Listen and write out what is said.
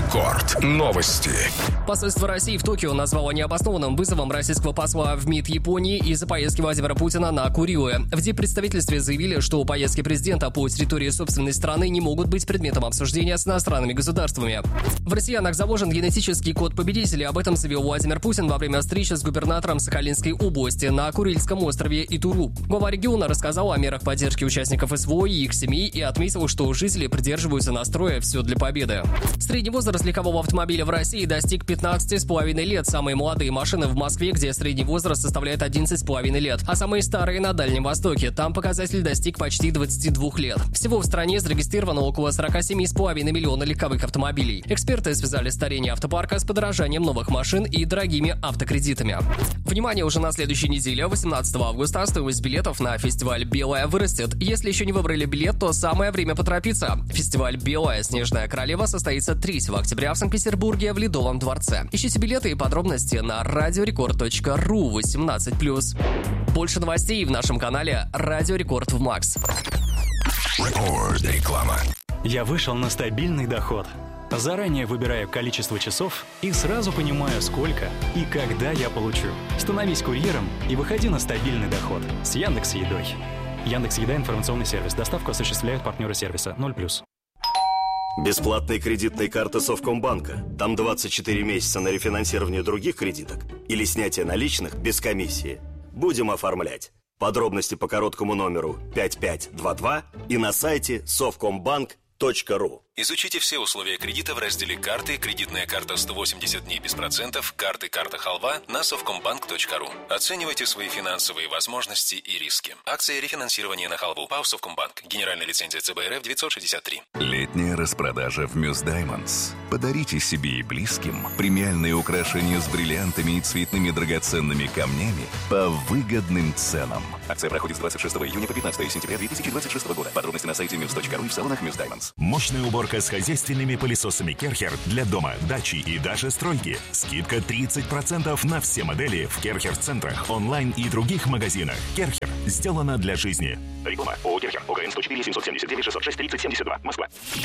Рекорд. Новости. Посольство России в Токио назвало необоснованным вызовом российского посла в МИД Японии из-за поездки Владимира Путина на Курилы. В диппредставительстве заявили, что поездки президента по территории собственной страны не могут быть предметом обсуждения с иностранными государствами. В россиянах заложен генетический код победителя. Об этом заявил Владимир Путин во время встречи с губернатором Сахалинской области на Курильском острове Итуру. Глава региона рассказал о мерах поддержки участников СВО и их семей и отметил, что жители придерживаются настроя «все для победы». Средний возраст легкового автомобиля в России достиг 15,5 лет. Самые молодые машины в Москве, где средний возраст составляет 11,5 лет, а самые старые на Дальнем Востоке. Там показатель достиг почти 22 лет. Всего в стране зарегистрировано около 47,5 миллиона легковых автомобилей. Эксперты связали старение автопарка с подорожанием новых машин и дорогими автокредитами. Внимание, уже на следующей неделе, 18 августа, стоимость билетов на фестиваль «Белая» вырастет. Если еще не выбрали билет, то самое время поторопиться. Фестиваль «Белая. Снежная королева» состоится 3 октября в Санкт-Петербурге в Ледовом дворце. Ищите билеты и подробности на radiorecord.ru 18+. Больше новостей в нашем канале «Радио Рекорд» в Макс. Реклама. Я вышел на стабильный доход. Заранее выбираю количество часов и сразу понимаю, сколько и когда я получу. Становись курьером и выходи на стабильный доход с Яндекс.Едой. Яндекс.Еда — информационный сервис. Доставку осуществляют партнеры сервиса 0+. Бесплатные кредитные карты Совкомбанка. Там 24 месяца на рефинансирование других кредиток или снятие наличных без комиссии. Будем оформлять. Подробности по короткому номеру 5522 и на сайте совкомбанк.ру. Изучите все условия кредита в разделе «Карты», кредитная карта 180 дней без процентов, карты «Карта Халва» на совкомбанк.ру. Оценивайте свои финансовые возможности и риски. Акция рефинансирования на халву. ПАО «Совкомбанк». Генеральная лицензия ЦБРФ 963. Летняя распродажа в Мюс Даймондс. Подарите себе и близким премиальные украшения с бриллиантами и цветными драгоценными камнями по выгодным ценам. Акция проходит с 26 июня по 15 сентября 2026 года. Подробности на сайте muse.ru и в салонах Мюс Даймондс. Мощная уборка с хозяйственными пылесосами Керхер для дома, дачи и даже стройки. Скидка 30% на все модели в Керхер-центрах, онлайн и других магазинах. Керхер. Сделано для жизни. Реклама. ООО «Керхер». ОГРН 104 779 606 30 72. Москва.